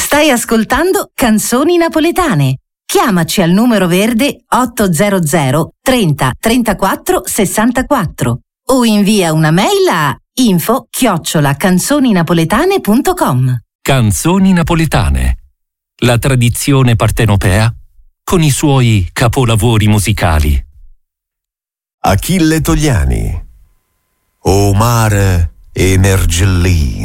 Stai ascoltando Canzoni Napoletane. Chiamaci al numero verde 800 30 34 64 o invia una mail a info@canzoninapoletane.com. Canzoni Napoletane. La tradizione partenopea con i suoi capolavori musicali. Achille Togliani. O mare e Mergellina.